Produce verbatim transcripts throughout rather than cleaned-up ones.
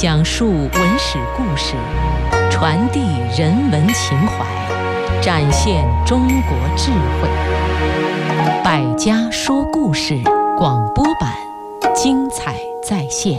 讲述文史故事，传递人文情怀，展现中国智慧。百家说故事广播版，精彩再现。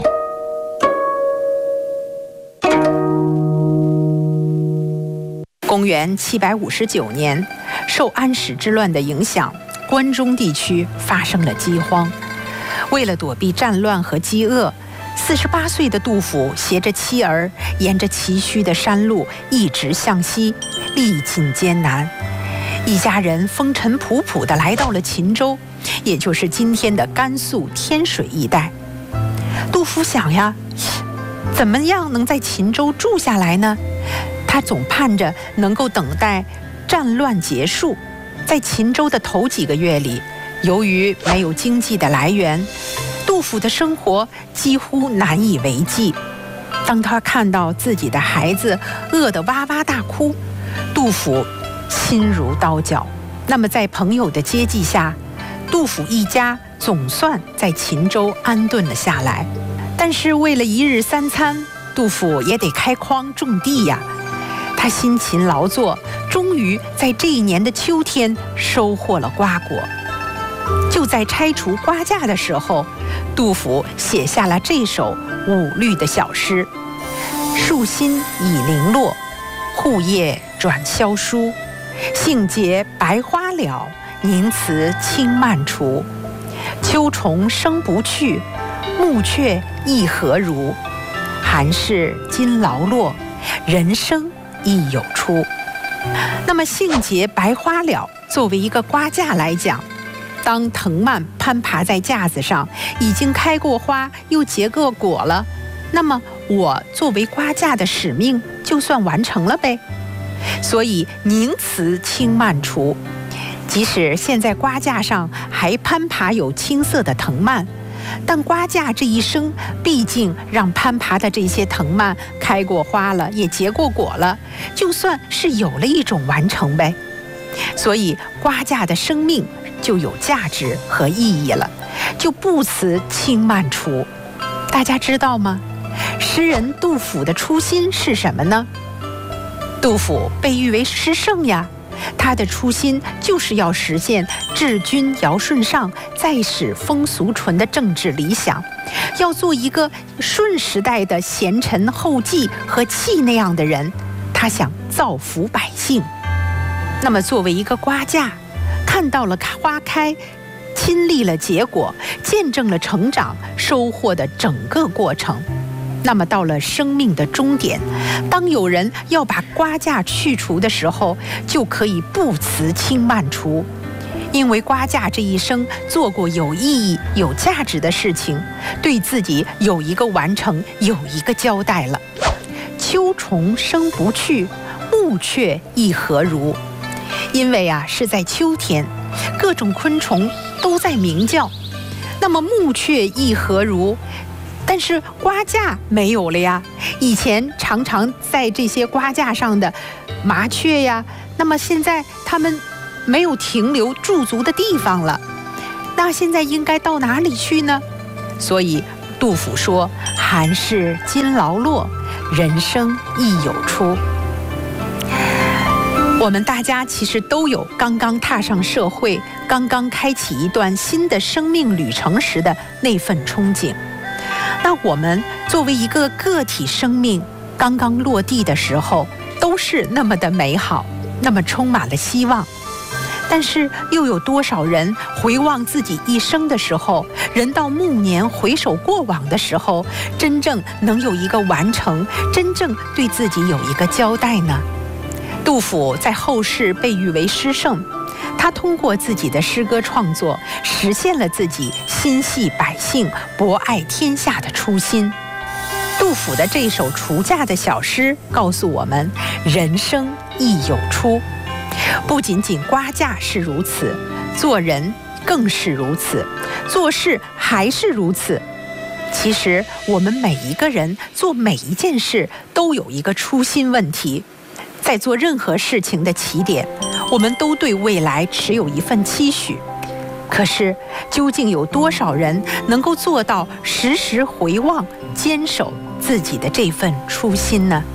公元七百五十九年，受安史之乱的影响，关中地区发生了饥荒。为了躲避战乱和饥饿，四十八岁的杜甫携着妻儿，沿着崎岖的山路一直向西，历尽艰难。一家人风尘仆仆地来到了秦州，也就是今天的甘肃天水一带。杜甫想呀，怎么样能在秦州住下来呢？他总盼着能够等待战乱结束。在秦州的头几个月里，由于没有经济的来源，杜甫的生活几乎难以为继。当他看到自己的孩子饿得哇哇大哭，杜甫心如刀绞。那么在朋友的接济下，杜甫一家总算在秦州安顿了下来。但是为了一日三餐，杜甫也得开荒种地呀。他辛勤劳作，终于在这一年的秋天收获了瓜果。就在拆除瓜架的时候，杜甫写下了这首五律的小诗：树心已零落，户叶转萧疏。杏结白花了，宁辞轻慢除。秋虫生不去，暮雀亦何如？寒士今劳落，人生亦有出。那么杏结白花了作为一个瓜架来讲，当藤蔓攀爬在架子上，已经开过花又结过果了，那么我作为瓜架的使命就算完成了呗。所以宁辞轻慢除，即使现在瓜架上还攀爬有青色的藤蔓，但瓜架这一生毕竟让攀爬的这些藤蔓开过花了，也结过果了，就算是有了一种完成呗。所以瓜架的生命就有价值和意义了，就不辞轻慢除。大家知道吗？诗人杜甫的初心是什么呢？杜甫被誉为诗圣呀，他的初心就是要实现治君尧舜上，再使风俗淳的政治理想，要做一个舜时代的贤臣后继和契那样的人，他想造福百姓。那么作为一个瓜架，看到了花开，亲历了结果，见证了成长收获的整个过程。那么到了生命的终点，当有人要把瓜架去除的时候，就可以不辞轻慢除。因为瓜架这一生做过有意义有价值的事情，对自己有一个完成，有一个交代了。秋虫生不去，暮雀亦何如？因为啊是在秋天，各种昆虫都在鸣叫，那么暮雀亦何如？但是瓜架没有了呀，以前常常在这些瓜架上的麻雀呀，那么现在它们没有停留驻足的地方了，那现在应该到哪里去呢？所以杜甫说，寒士今劳落，人生亦有出。我们大家其实都有刚刚踏上社会，刚刚开启一段新的生命旅程时的那份憧憬。那我们作为一个个体生命，刚刚落地的时候，都是那么的美好，那么充满了希望。但是又有多少人回望自己一生的时候，人到暮年回首过往的时候，真正能有一个完成，真正对自己有一个交代呢？杜甫在后世被誉为诗圣，他通过自己的诗歌创作，实现了自己心系百姓、博爱天下的初心。杜甫的这首除架的小诗告诉我们，人生亦有出。不仅仅瓜架是如此，做人更是如此，做事还是如此。其实我们每一个人做每一件事都有一个初心问题，在做任何事情的起点，我们都对未来持有一份期许。 可是，究竟有多少人能够做到时时回望、坚守自己的这份初心呢？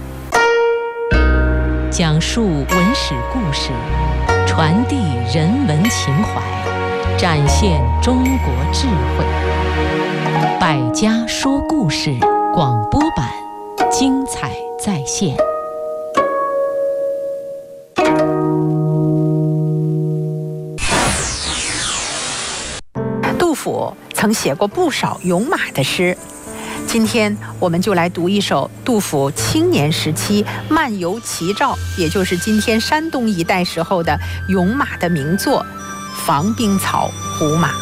讲述文史故事，传递人文情怀，展现中国智慧。百家说故事广播版，精彩再现。 杜甫曾写过不少咏马的诗，今天我们就来读一首杜甫青年时期漫游齐赵，也就是今天山东一带时候的咏马的名作《防兵曹·胡马》。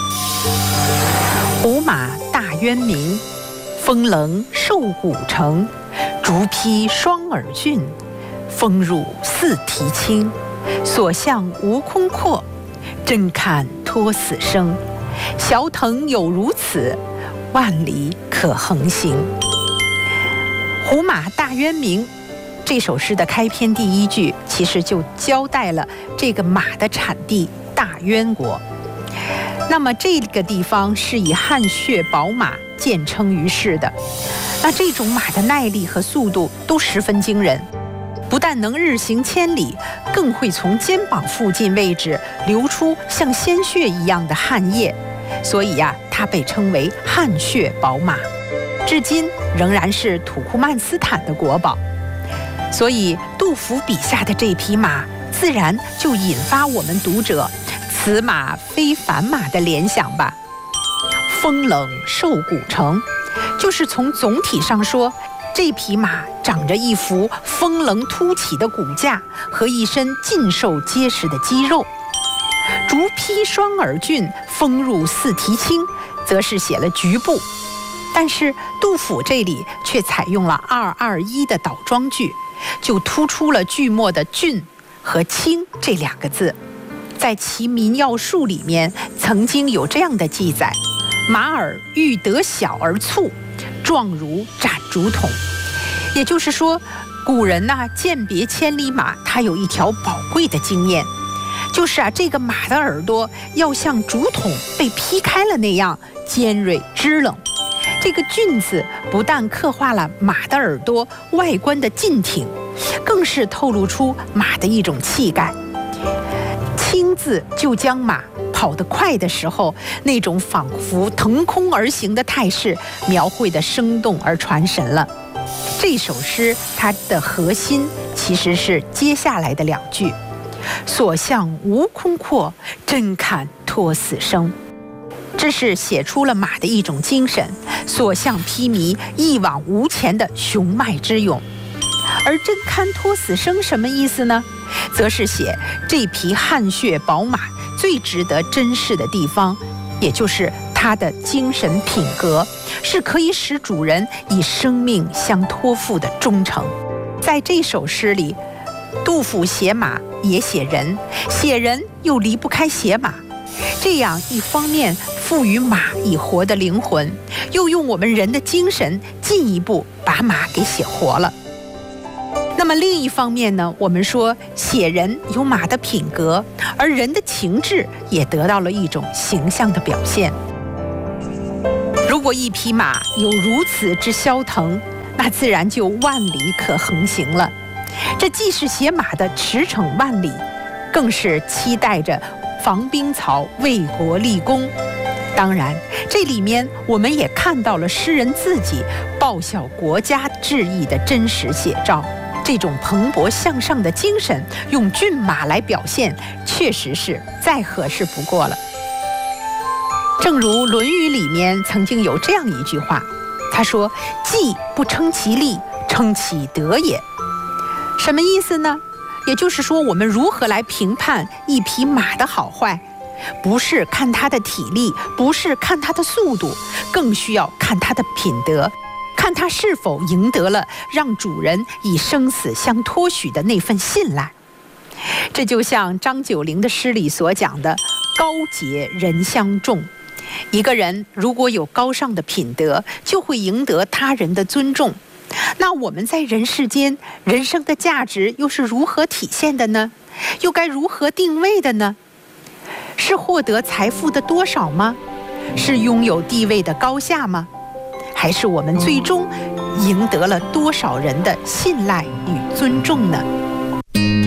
胡马大渊明，风棱瘦骨成。竹披双耳峻，风入四蹄轻。所向无空阔，真堪托死生。小腾有如此，万里可横行。胡马大渊明这首诗的开篇第一句，其实就交代了这个马的产地大渊国。那么这个地方是以汗血宝马见称于世的，那这种马的耐力和速度都十分惊人，不但能日行千里，更会从肩膀附近位置流出像鲜血一样的汗液，所以呀、啊，它被称为汗血宝马，至今仍然是土库曼斯坦的国宝。所以杜甫笔下的这匹马，自然就引发我们读者此马非凡马的联想吧。风棱瘦骨成，就是从总体上说，这匹马长着一副风棱凸起的骨架和一身劲瘦结实的肌肉。竹披双耳峻，风入四蹄轻，则是写了局部，但是杜甫这里却采用了二二一的倒装句，就突出了句末的峻和轻这两个字。在齐民要术里面曾经有这样的记载：马耳欲得小而促，壮如斩竹筒。也就是说，古人呐、啊、鉴别千里马，它有一条宝贵的经验，就是啊，这个马的耳朵要像竹筒被劈开了那样尖锐支棱。这个峻字不但刻画了马的耳朵外观的劲挺，更是透露出马的一种气概。轻字就将马跑得快的时候那种仿佛腾空而行的态势描绘得生动而传神了。这首诗它的核心其实是接下来的两句：所向无空阔，真堪托死生。这是写出了马的一种精神，所向披靡、一往无前的雄迈之勇。而真堪托死生什么意思呢？则是写这匹汗血宝马最值得珍视的地方，也就是它的精神品格，是可以使主人以生命相托付的忠诚。在这首诗里，杜甫写马也写人，写人又离不开写马，这样一方面赋予马以活的灵魂，又用我们人的精神进一步把马给写活了。那么另一方面呢，我们说写人有马的品格，而人的情志也得到了一种形象的表现。如果一匹马有如此之骁腾，那自然就万里可横行了。这既是写马的驰骋万里，更是期待着防兵曹为国立功。当然，这里面我们也看到了诗人自己报效国家志意的真实写照。这种蓬勃向上的精神，用骏马来表现，确实是再合适不过了。正如《论语》里面曾经有这样一句话，他说：“计不称其力，称其德也。”什么意思呢？也就是说，我们如何来评判一匹马的好坏，不是看它的体力，不是看它的速度，更需要看它的品德，看它是否赢得了让主人以生死相托许的那份信赖。这就像张九龄的诗里所讲的“高洁人相重”。一个人如果有高尚的品德，就会赢得他人的尊重。那我们在人世间，人生的价值又是如何体现的呢？又该如何定位的呢？ 是获得财富的多少吗？是拥有地位的高下吗？还是我们最终赢得了多少人的信赖与尊重呢？